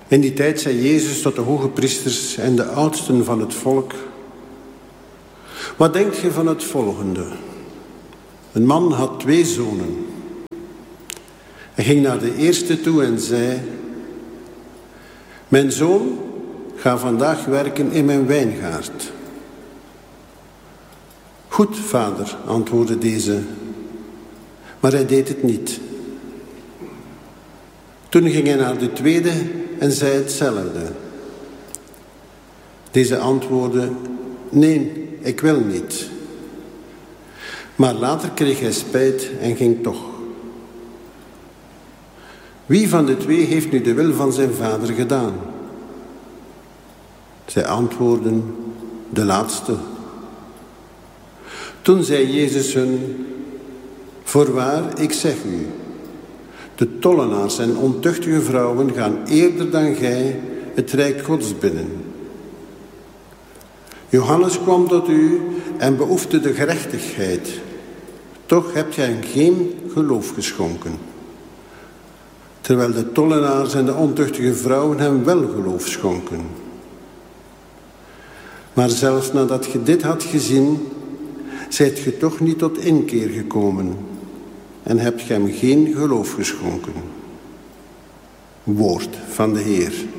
In die tijd zei Jezus tot de hoge priesters en de oudsten van het volk: wat denkt je van het volgende? Een man had 2 zonen. Hij ging naar de eerste toe en zei: mijn zoon, ga vandaag werken in mijn wijngaard. Goed, vader, antwoordde deze, maar hij deed het niet. Toen ging hij naar de tweede en zei hetzelfde. Deze antwoordde: nee, ik wil niet. Maar later kreeg hij spijt en ging toch. Wie van de 2 heeft nu de wil van zijn vader gedaan? Zij antwoordden: de laatste. Toen zei Jezus hun: voorwaar, ik zeg u, de tollenaars en ontuchtige vrouwen gaan eerder dan gij het rijk Gods binnen. Johannes kwam tot u en beoefende de gerechtigheid. Toch hebt gij hem geen geloof geschonken. Terwijl de tollenaars en de ontuchtige vrouwen hem wel geloof schonken. Maar zelfs nadat ge dit had gezien, zijt ge toch niet tot inkeer gekomen en hebt ge hem geen geloof geschonken. Woord van de Heer.